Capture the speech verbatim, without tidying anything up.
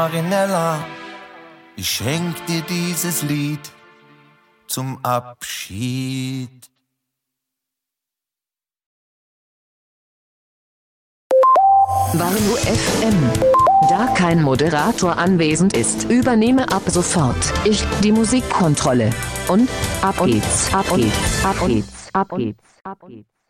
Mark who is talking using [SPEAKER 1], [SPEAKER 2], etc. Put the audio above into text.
[SPEAKER 1] Marinella, ich schenk dir dieses Lied zum Abschied.
[SPEAKER 2] Warnow F M. Da kein Moderator anwesend ist, übernehme ab sofort ich die Musikkontrolle. Und ab geht's, ab geht's, ab geht's, ab geht's, ab geht's.